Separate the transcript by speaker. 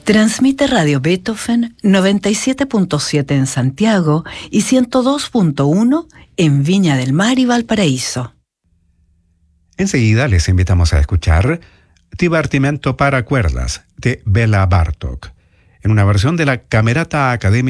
Speaker 1: Transmite Radio Beethoven 97.7 en Santiago y 102.1 en Viña del Mar y Valparaíso.
Speaker 2: Enseguida les invitamos a escuchar Divertimento para cuerdas de Bela Bartók, en una versión de la Camerata Académica